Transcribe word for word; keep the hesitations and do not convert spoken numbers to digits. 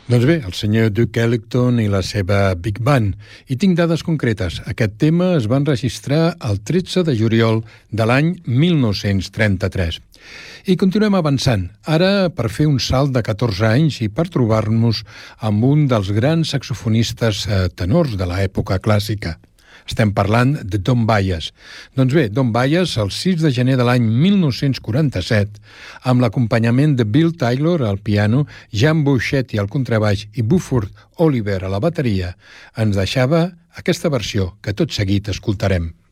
Doncs bé, el senyor Duke Ellington i la seva Big Band. I tinc dades concretes. Aquest tema es va enregistrar el tretze de juliol de l'any mil nou-cents trenta-tres. I continuem avançant, ara per fer un salt de catorze anys i per trobar-nos amb un dels grans saxofonistes tenors de l'època clàssica. Estem parlant de Don Byas. Doncs bé, Don Byas, el sis de gener de l'any mil nou-cents quaranta-set, amb l'acompanyament de Bill Taylor al piano, Jan Bouchetti al contrabaix i Buford Oliver a la bateria, ens deixava aquesta versió que tot seguit escoltarem.